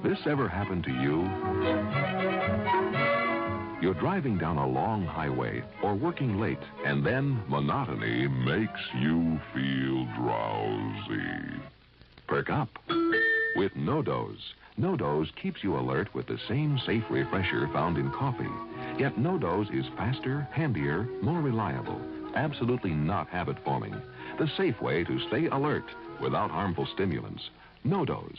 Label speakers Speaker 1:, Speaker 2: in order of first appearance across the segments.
Speaker 1: this ever happen to you? You're driving down a long highway or working late, and then monotony makes you feel drowsy. Perk up with NoDoz. NoDoz keeps you alert with the same safe refresher found in coffee. Yet NoDoz is faster, handier, more reliable. Absolutely not habit-forming. The safe way to stay alert without harmful stimulants. NoDoz.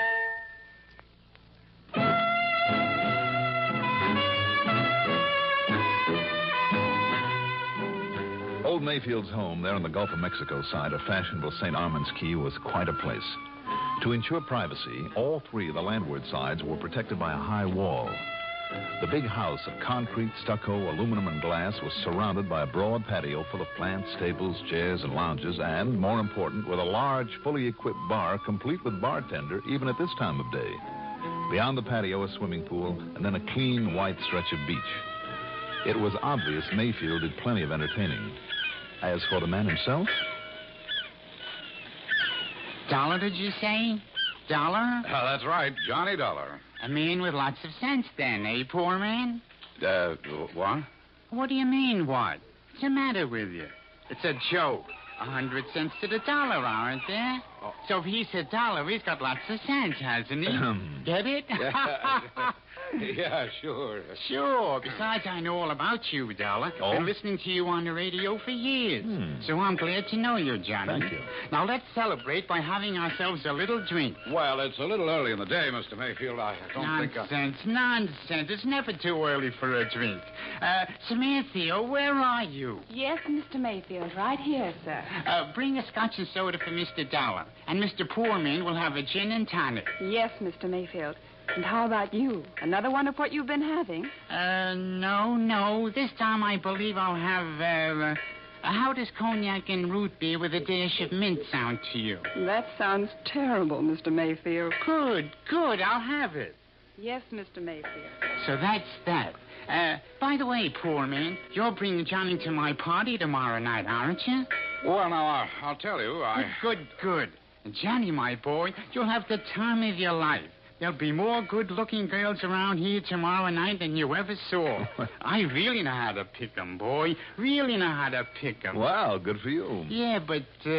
Speaker 2: Old Mayfield's home there on the Gulf of Mexico side of fashionable St. Armand's Key was quite a place. To ensure privacy, all three of the landward sides were protected by a high wall. The big house of concrete, stucco, aluminum, and glass was surrounded by a broad patio full of plants, tables, chairs, and lounges, and, more important, with a large, fully equipped bar complete with bartender even at this time of day. Beyond the patio, a swimming pool, and then a clean, white stretch of beach. It was obvious Mayfield did plenty of entertaining. As for the man himself...
Speaker 3: Dollar, did you say? Dollar?
Speaker 4: That's right, Johnny Dollar.
Speaker 3: A man with lots of sense, then, eh, poor man?
Speaker 4: What?
Speaker 3: What do you mean, what? What's the matter with you? It's a joke. 100 cents to the dollar, aren't there?
Speaker 4: Oh.
Speaker 3: So if he's $1, he's got lots of sense, hasn't he? Get it?
Speaker 4: Yeah, sure.
Speaker 3: Sure. Besides, I know all about you, Dollar.
Speaker 2: Oh?
Speaker 3: Been listening to you on the radio for years. So I'm glad to know you, Johnny.
Speaker 2: Thank you.
Speaker 3: Now, let's celebrate by having ourselves a little drink.
Speaker 4: Well, it's a little early in the day, Mr. Mayfield. I don't think
Speaker 3: Nonsense. It's never too early for a drink. Samantha, where are you?
Speaker 5: Yes, Mr. Mayfield, right here, sir.
Speaker 3: Bring a scotch and soda for Mr. Dollar. And Mr. Poorman will have a gin and tonic.
Speaker 5: Yes, Mr. Mayfield. And how about you? Another one of what you've been having?
Speaker 3: No. This time I believe I'll have, how does cognac and root beer with a dash of mint sound to you?
Speaker 5: That sounds terrible, Mr. Mayfield.
Speaker 3: Good. I'll have it.
Speaker 5: Yes, Mr. Mayfield.
Speaker 3: So that's that. By the way, poor man, you're bringing Johnny to my party tomorrow night, aren't you?
Speaker 4: Well, now, I'll tell you,
Speaker 3: Good. And Johnny, my boy, you'll have the time of your life. There'll be more good-looking girls around here tomorrow night than you ever saw. I really know how to pick 'em, boy. Really know how to pick 'em.
Speaker 2: Wow, good for you.
Speaker 3: Yeah, but,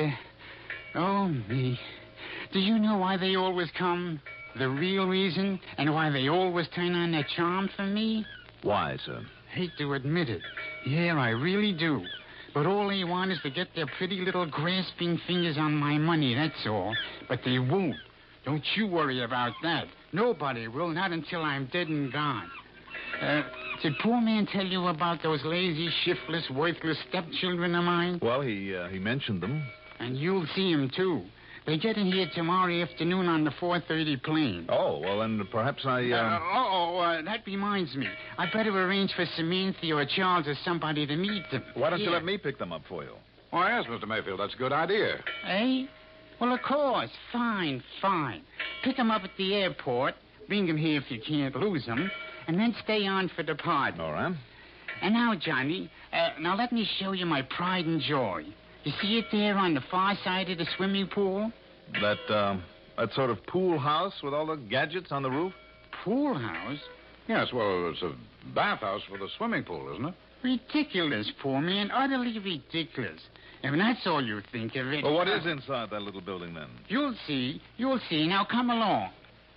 Speaker 3: oh, me. Do you know why they always come? The real reason? And why they always turn on their charm for me?
Speaker 2: Why, sir?
Speaker 3: Hate to admit it. Yeah, I really do. But all they want is to get their pretty little grasping fingers on my money, that's all. But they won't. Don't you worry about that. Nobody will, not until I'm dead and gone. Did poor man tell you about those lazy, shiftless, worthless stepchildren of mine?
Speaker 2: Well, he mentioned them.
Speaker 3: And you'll see 'em, too. They get in here tomorrow afternoon on the 4:30 plane.
Speaker 2: Oh, well, then perhaps I...
Speaker 3: that reminds me. I better arrange for Samantha or Charles or somebody to meet them.
Speaker 2: Why don't you let me pick them up for you?
Speaker 4: Oh, yes, Mr. Mayfield, that's a good idea.
Speaker 3: Eh? Well, of course. Fine. Pick 'em up at the airport, bring 'em here if you can't lose 'em, and then stay on for the party.
Speaker 2: All right.
Speaker 3: And now, Johnny, now let me show you my pride and joy. You see it there on the far side of the swimming pool?
Speaker 2: That sort of pool house with all the gadgets on the roof?
Speaker 3: Pool house?
Speaker 4: Yes, well, it's a bathhouse with a swimming pool, isn't it?
Speaker 3: Ridiculous, poor man. Utterly ridiculous. If that's all you think of it...
Speaker 2: Well, what is inside that little building, then?
Speaker 3: You'll see. Now, come along.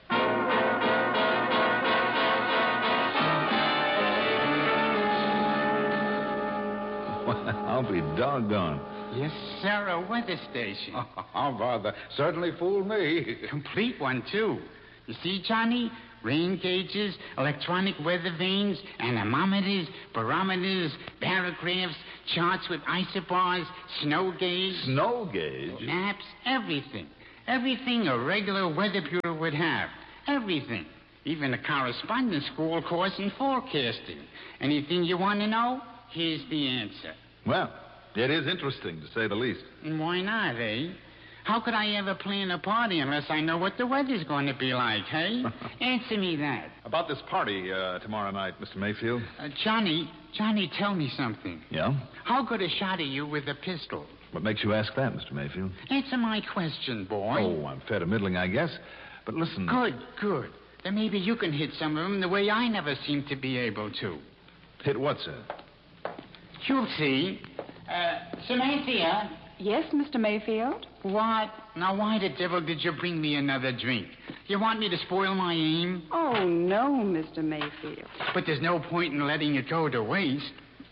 Speaker 2: I'll be doggone.
Speaker 3: Yes, sir, a weather station.
Speaker 4: How about that? Certainly fooled me.
Speaker 3: Complete one, too. You see, Johnny? Rain gauges, electronic weather vanes, anemometers, barometers, barographs, charts with isobars, snow gauge.
Speaker 2: Snow gauge?
Speaker 3: Maps, everything. Everything a regular weather bureau would have. Everything. Even a correspondence school course in forecasting. Anything you want to know? Here's the answer.
Speaker 2: Well, it is interesting, to say the least.
Speaker 3: And why not, eh? How could I ever plan a party unless I know what the weather's going to be like, hey? Answer me that.
Speaker 2: About this party tomorrow night, Mr. Mayfield.
Speaker 3: Johnny, tell me something.
Speaker 2: Yeah?
Speaker 3: How good a shot are you with a pistol?
Speaker 2: What makes you ask that, Mr. Mayfield?
Speaker 3: Answer my question, boy.
Speaker 2: Oh, I'm fair to middling, I guess. But listen...
Speaker 3: Good. Then maybe you can hit some of them the way I never seem to be able to.
Speaker 2: Hit what, sir?
Speaker 3: You'll see. Samantha?
Speaker 5: Yes, Mr. Mayfield?
Speaker 3: What? Now, why the devil did you bring me another drink? You want me to spoil my aim?
Speaker 5: Oh, no, Mr. Mayfield.
Speaker 3: But there's no point in letting it go to waste.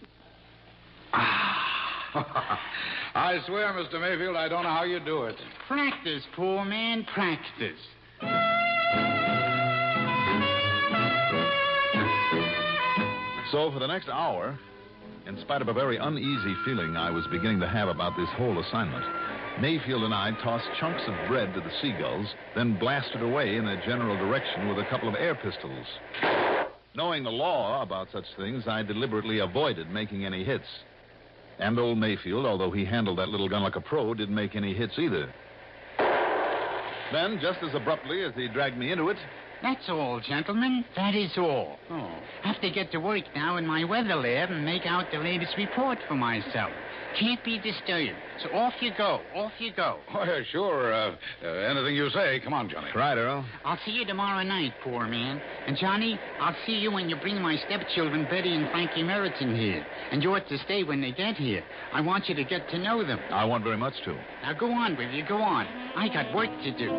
Speaker 4: I swear, Mr. Mayfield, I don't know how you do it.
Speaker 3: Practice, poor man, practice.
Speaker 2: So for the next hour, in spite of a very uneasy feeling I was beginning to have about this whole assignment, Mayfield and I tossed chunks of bread to the seagulls, then blasted away in a general direction with a couple of air pistols. Knowing the law about such things, I deliberately avoided making any hits. And old Mayfield, although he handled that little gun like a pro, didn't make any hits either. Then, just as abruptly as he dragged me into it...
Speaker 3: That's all, gentlemen. That is all.
Speaker 2: Oh.
Speaker 3: Have to get to work now in my weather lab and make out the latest report for myself. Can't be disturbed. So off you go. Off you go.
Speaker 4: Oh, yeah, sure. Anything you say. Come on, Johnny.
Speaker 2: Right, Earl.
Speaker 3: I'll see you tomorrow night, poor man. And, Johnny, I'll see you when you bring my stepchildren, Betty and Frankie Meriton, here. And you ought to stay when they get here. I want you to get to know them.
Speaker 2: I want very much to.
Speaker 3: Now, go on with you. Go on. I got work to do.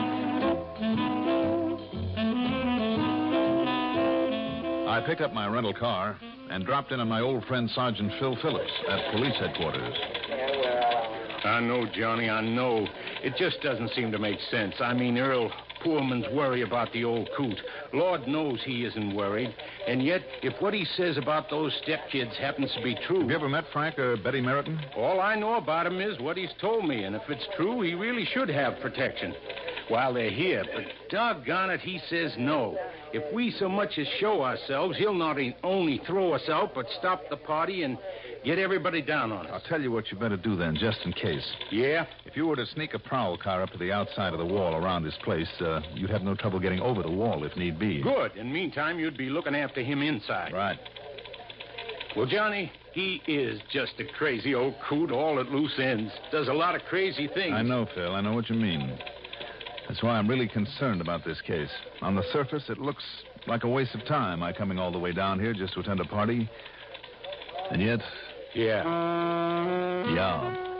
Speaker 2: I picked up my rental car and dropped in on my old friend Sergeant Phil Phillips at police headquarters.
Speaker 6: I know, Johnny, I know. It just doesn't seem to make sense. I mean, Earl Poorman's worry about the old coot. Lord knows he isn't worried. And yet, if what he says about those stepkids happens to be true...
Speaker 2: Have you ever met Frank or Betty Meriton?
Speaker 6: All I know about him is what he's told me. And if it's true, he really should have protection while they're here. But doggone it, he says no. If we so much as show ourselves, he'll not only throw us out, but stop the party and get everybody down on us.
Speaker 2: I'll tell you what you better do then, just in case.
Speaker 6: Yeah?
Speaker 2: If you were to sneak a prowl car up to the outside of the wall around this place, you'd have no trouble getting over the wall if need be.
Speaker 6: Good. In the meantime, you'd be looking after him inside.
Speaker 2: Right.
Speaker 6: Well, Johnny, he is just a crazy old coot, all at loose ends. Does a lot of crazy things.
Speaker 2: I know, Phil. I know what you mean. That's why I'm really concerned about this case. On the surface, it looks like a waste of time, my coming all the way down here just to attend a party. And yet...
Speaker 6: Yeah.
Speaker 2: Yeah.